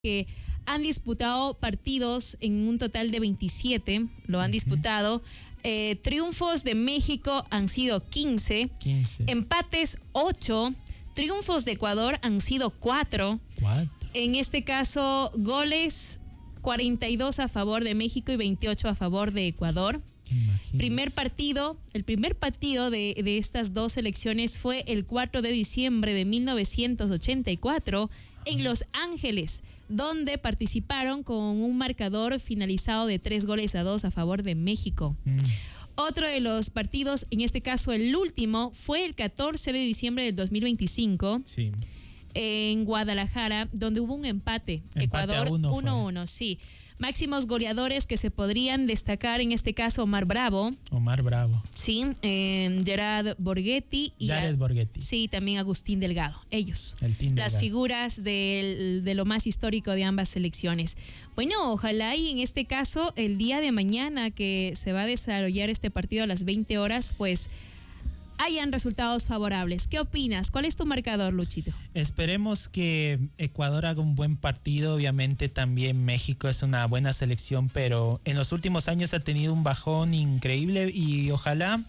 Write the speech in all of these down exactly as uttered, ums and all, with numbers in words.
que han disputado partidos en un total de veintisiete, lo han uh-huh. disputado. Eh, triunfos de México han sido quince, quince. Empates ocho, triunfos de Ecuador han sido cuatro. cuatro. En este caso, goles cuarenta y dos a favor de México y veintiocho a favor de Ecuador. Imagínese. Primer partido, el primer partido de, de estas dos selecciones fue el cuatro de diciembre de mil novecientos ochenta y cuatro en Los Ángeles, donde participaron con un marcador finalizado de tres goles a dos a favor de México. Mm. Otro de los partidos, en este caso el último, fue el catorce de diciembre del dos mil veinticinco. Sí. En Guadalajara, donde hubo un empate. Empate Ecuador a uno uno uno, sí. Máximos goleadores que se podrían destacar, en este caso Omar Bravo. Omar Bravo. Sí, eh, Gerard Borghetti. Y Jared a, Borghetti. Sí, también Agustín Delgado. Ellos. El team Las Delgado. figuras de, de lo más histórico de ambas selecciones. Bueno, ojalá y en este caso, el día de mañana que se va a desarrollar este partido a las veinte horas, pues hayan resultados favorables. ¿Qué opinas? ¿Cuál es tu marcador, Luchito? Esperemos que Ecuador haga un buen partido. Obviamente también México es una buena selección, pero en los últimos años ha tenido un bajón increíble y ojalá,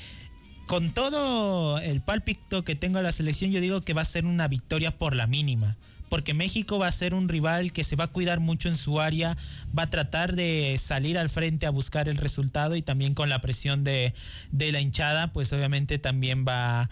con todo el pálpito que tenga la selección, yo digo que va a ser una victoria por la mínima. Porque México va a ser un rival que se va a cuidar mucho en su área, va a tratar de salir al frente a buscar el resultado y también con la presión de, de la hinchada, pues obviamente también va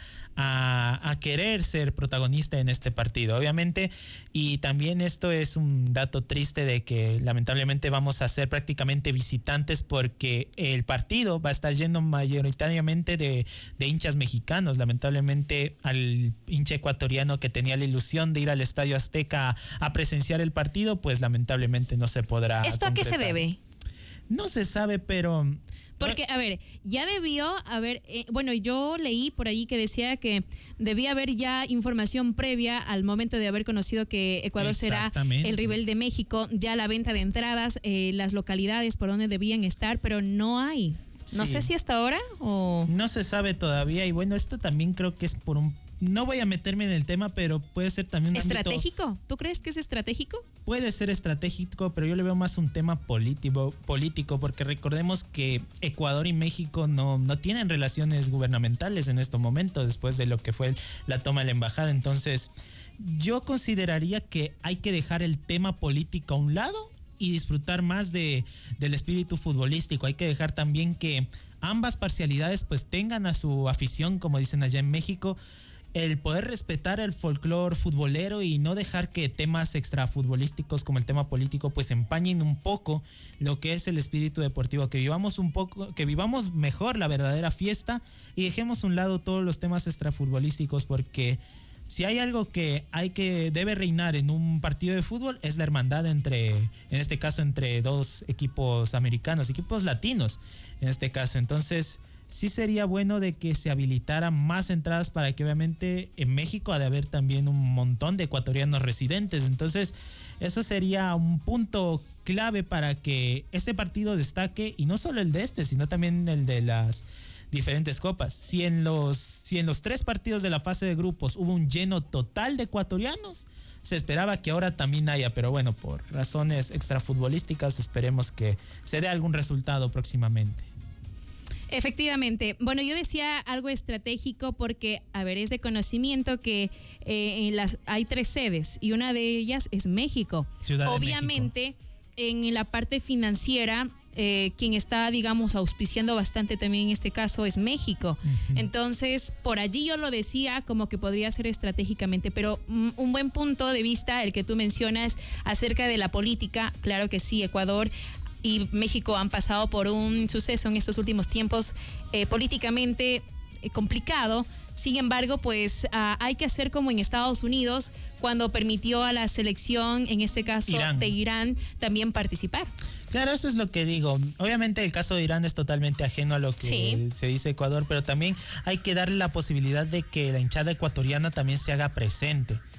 a, a querer ser protagonista en este partido, obviamente. Y también esto es un dato triste de que lamentablemente vamos a ser prácticamente visitantes porque el partido va a estar yendo mayoritariamente de, de hinchas mexicanos. Lamentablemente al hincha ecuatoriano que tenía la ilusión de ir al Estadio Azteca a presenciar el partido, pues lamentablemente no se podrá. ¿Esto a qué se debe? No se sabe, pero... Porque, a ver, ya debió haber, eh, bueno, yo leí por ahí que decía que debía haber ya información previa al momento de haber conocido que Ecuador será el rival de México, ya la venta de entradas, eh, las localidades por donde debían estar, pero no hay. No sí. sé si hasta ahora o... No se sabe todavía y bueno, esto también creo que es por un... No voy a meterme en el tema, pero puede ser también un ¿Estratégico? ámbito, ¿Tú crees que es estratégico? Puede ser estratégico, pero yo le veo más un tema político, político porque recordemos que Ecuador y México no, no tienen relaciones gubernamentales en este momento, después de lo que fue la toma de la embajada. Entonces, yo consideraría que hay que dejar el tema político a un lado y disfrutar más de, del espíritu futbolístico. Hay que dejar también que ambas parcialidades pues tengan a su afición, como dicen allá en México, el poder respetar el folclore futbolero y no dejar que temas extrafutbolísticos como el tema político pues empañen un poco lo que es el espíritu deportivo, que vivamos un poco, que vivamos mejor la verdadera fiesta y dejemos a un lado todos los temas extrafutbolísticos, porque si hay algo que hay que debe reinar en un partido de fútbol es la hermandad entre, en este caso entre dos equipos americanos, equipos latinos en este caso. Entonces sí sería bueno de que se habilitaran más entradas para que obviamente en México ha de haber también un montón de ecuatorianos residentes. Entonces eso sería un punto clave para que este partido destaque, y no solo el de este, sino también el de las diferentes copas. Si en los, si en los tres partidos de la fase de grupos hubo un lleno total de ecuatorianos, se esperaba que ahora también haya, pero bueno, por razones extrafutbolísticas esperemos que se dé algún resultado próximamente. Efectivamente. Bueno, yo decía algo estratégico porque, a ver, es de conocimiento que eh, en las, hay tres sedes y una de ellas es México. Ciudad de Obviamente, México. En la parte financiera, eh, quien está, digamos, auspiciando bastante también en este caso es México. Uh-huh. Entonces, por allí yo lo decía como que podría ser estratégicamente, pero um, un buen punto de vista, el que tú mencionas acerca de la política, claro que sí, Ecuador y México han pasado por un suceso en estos últimos tiempos eh, políticamente eh, complicado. Sin embargo, pues uh, hay que hacer como en Estados Unidos cuando permitió a la selección, en este caso Irán. de Irán, también participar. Claro, eso es lo que digo. Obviamente el caso de Irán es totalmente ajeno a lo que sí. se dice Ecuador, pero también hay que darle la posibilidad de que la hinchada ecuatoriana también se haga presente.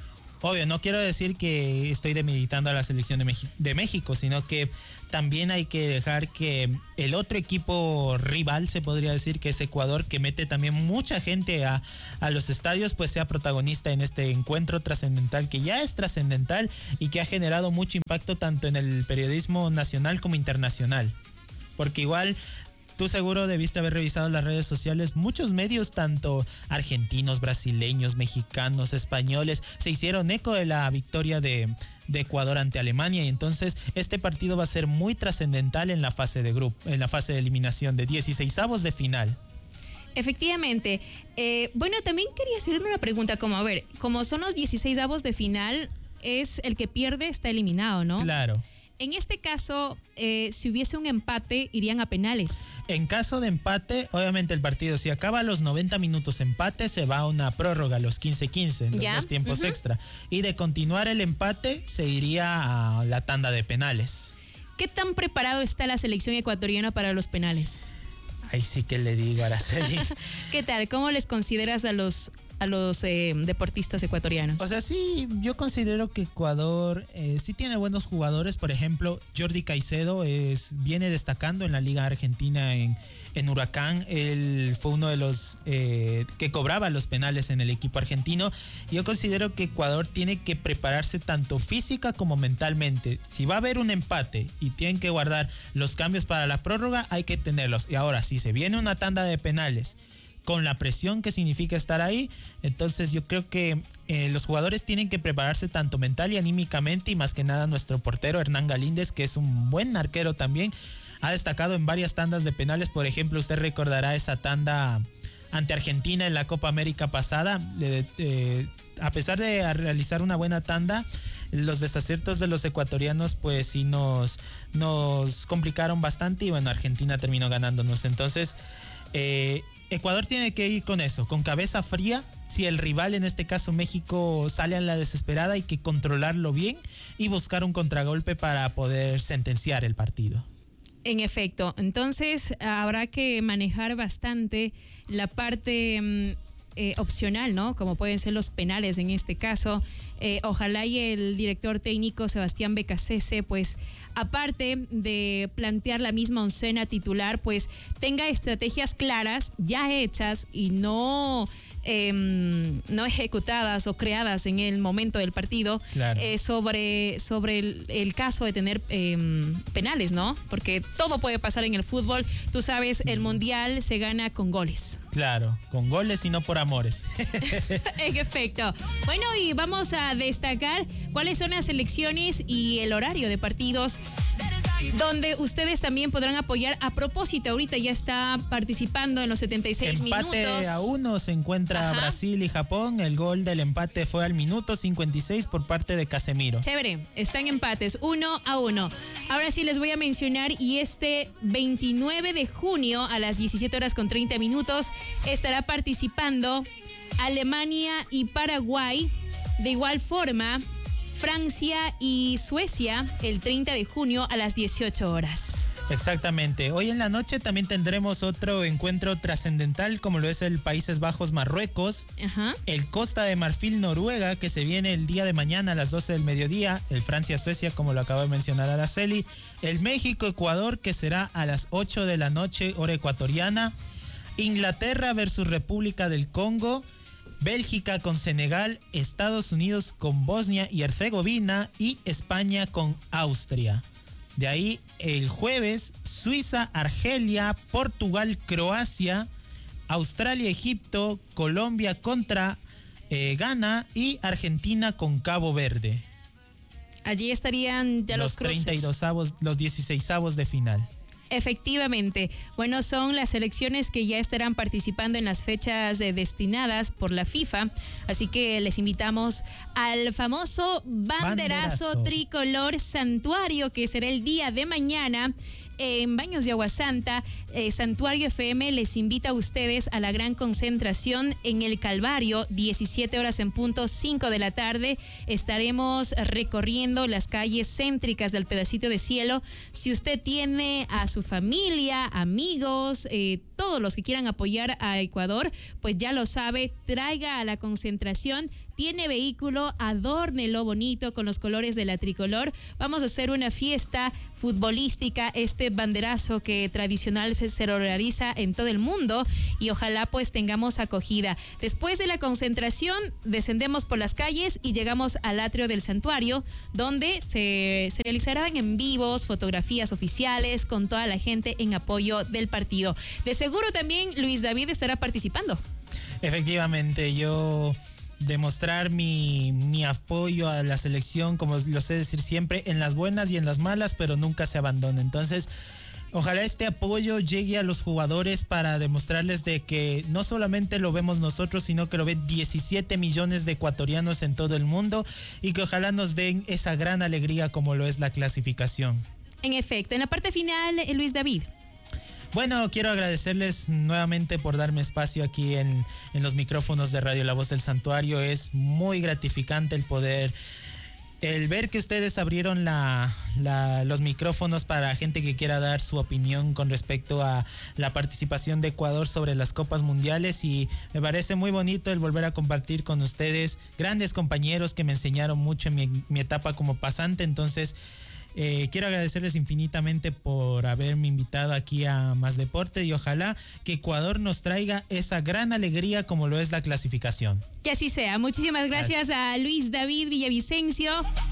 Obvio, no quiero decir que estoy debilitando a la selección de, Meji- de México, sino que también hay que dejar que el otro equipo rival, se podría decir, que es Ecuador, que mete también mucha gente a, a los estadios, pues sea protagonista en este encuentro trascendental, que ya es trascendental y que ha generado mucho impacto tanto en el periodismo nacional como internacional. Porque igual, tú seguro debiste haber revisado las redes sociales, muchos medios, tanto argentinos, brasileños, mexicanos, españoles, se hicieron eco de la victoria de, de Ecuador ante Alemania, y entonces este partido va a ser muy trascendental en la fase de grupo, en la fase de eliminación de dieciseisavos de final. Efectivamente. Eh, bueno, también quería hacerle una pregunta, como a ver, como son los dieciseisavos de final, es el que pierde está eliminado, ¿no? Claro. En este caso, eh, si hubiese un empate, irían a penales. En caso de empate, obviamente el partido, si acaba a los noventa minutos empate, se va a una prórroga, los quince quince, los ¿Ya? dos tiempos Uh-huh. extra. Y de continuar el empate, se iría a la tanda de penales. ¿Qué tan preparado está la selección ecuatoriana para los penales? Ahí sí que le digo, Araceli. ¿Qué tal? ¿Cómo les consideras a los a los eh, deportistas ecuatorianos? O sea, sí, yo considero que Ecuador eh, sí tiene buenos jugadores. Por ejemplo, Jordi Caicedo es, viene destacando en la Liga Argentina en, en Huracán. Él fue uno de los eh, que cobraba los penales en el equipo argentino. Yo considero que Ecuador tiene que prepararse tanto física como mentalmente. Si va a haber un empate y tienen que guardar los cambios para la prórroga, hay que tenerlos. Y ahora, si se viene una tanda de penales con la presión que significa estar ahí, entonces yo creo que eh, los jugadores tienen que prepararse tanto mental y anímicamente, y más que nada nuestro portero Hernán Galíndez, que es un buen arquero también, ha destacado en varias tandas de penales. Por ejemplo, usted recordará esa tanda ante Argentina en la Copa América pasada. Eh, eh, a pesar de realizar una buena tanda, los desaciertos de los ecuatorianos pues sí nos, nos complicaron bastante, y bueno, Argentina terminó ganándonos. Entonces, eh, Ecuador tiene que ir con eso, con cabeza fría. Si el rival, en este caso México, sale a la desesperada, hay que controlarlo bien y buscar un contragolpe para poder sentenciar el partido. En efecto, entonces habrá que manejar bastante la parte mm, eh, opcional, ¿no? Como pueden ser los penales en este caso. Eh, ojalá y el director técnico Sebastián Becasese, pues aparte de plantear la misma oncena titular, pues tenga estrategias claras, ya hechas y no... Eh, no ejecutadas o creadas en el momento del partido, claro. eh, sobre, sobre el, el caso de tener eh, penales, ¿no? Porque todo puede pasar en el fútbol. Tú sabes, sí. El mundial se gana con goles. Claro, con goles y no por amores. En efecto. Bueno, y vamos a destacar cuáles son las selecciones y el horario de partidos donde ustedes también podrán apoyar. A propósito, ahorita ya está participando en los setenta y seis empate minutos. Empate a uno se encuentra Ajá. Brasil y Japón. El gol del empate fue al minuto cincuenta y seis por parte de Casemiro. Chévere, están empates, uno a uno. Ahora sí les voy a mencionar, y este veintinueve de junio a las diecisiete horas con treinta minutos estará participando Alemania y Paraguay. De igual forma, Francia y Suecia el treinta de junio a las dieciocho horas. Exactamente. Hoy en la noche también tendremos otro encuentro trascendental, como lo es el Países Bajos Marruecos, Ajá. el Costa de Marfil Noruega, que se viene el día de mañana a las doce del mediodía, el Francia Suecia, como lo acabo de mencionar Araceli, el México Ecuador, que será a las ocho de la noche hora ecuatoriana, Inglaterra versus República del Congo, Bélgica con Senegal, Estados Unidos con Bosnia y Herzegovina y España con Austria. De ahí el jueves, Suiza, Argelia, Portugal, Croacia, Australia, Egipto, Colombia contra eh, Ghana y Argentina con Cabo Verde. Allí estarían ya los, los treinta y dos avos, los dieciseisavos de final. Efectivamente. Bueno, son las selecciones que ya estarán participando en las fechas eh, destinadas por la FIFA. Así que les invitamos al famoso banderazo, banderazo tricolor santuario, que será el día de mañana en Baños de Agua Santa. eh, Santuario F M les invita a ustedes a la gran concentración en el Calvario, diecisiete horas en punto, cinco de la tarde. Estaremos recorriendo las calles céntricas del pedacito de cielo. Si usted tiene a su familia, amigos, eh, todos los que quieran apoyar a Ecuador, pues ya lo sabe, traiga a la concentración. Tiene vehículo, adórnelo bonito con los colores de la tricolor. Vamos a hacer una fiesta futbolística, este banderazo que tradicional se, se realiza en todo el mundo, y ojalá pues tengamos acogida. Después de la concentración, descendemos por las calles y llegamos al atrio del santuario, donde se, se realizarán en vivos, fotografías oficiales con toda la gente en apoyo del partido. De seguro también Luis David estará participando. Efectivamente, yo demostrar mi, mi apoyo a la selección, como lo sé decir siempre, en las buenas y en las malas, pero nunca se abandona. Entonces, ojalá este apoyo llegue a los jugadores para demostrarles de que no solamente lo vemos nosotros, sino que lo ven diecisiete millones de ecuatorianos en todo el mundo, y que ojalá nos den esa gran alegría como lo es la clasificación. En efecto, en la parte final, Luis David. Bueno, quiero agradecerles nuevamente por darme espacio aquí en, en los micrófonos de Radio La Voz del Santuario. Es muy gratificante el poder, el ver que ustedes abrieron la, la, los micrófonos para gente que quiera dar su opinión con respecto a la participación de Ecuador sobre las Copas Mundiales, y me parece muy bonito el volver a compartir con ustedes, grandes compañeros que me enseñaron mucho en mi, mi etapa como pasante. Entonces, Eh, quiero agradecerles infinitamente por haberme invitado aquí a Más Deporte, y ojalá que Ecuador nos traiga esa gran alegría como lo es la clasificación. Que así sea. Muchísimas gracias, gracias. a Luis David Villavicencio,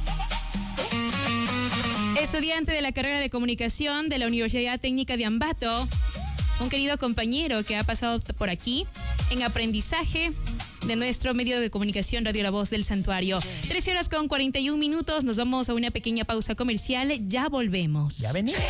estudiante de la carrera de comunicación de la Universidad Técnica de Ambato, un querido compañero que ha pasado por aquí en aprendizaje de nuestro medio de comunicación Radio La Voz del Santuario. trece horas con cuarenta y un minutos, nos vamos a una pequeña pausa comercial, ya volvemos. Ya venimos.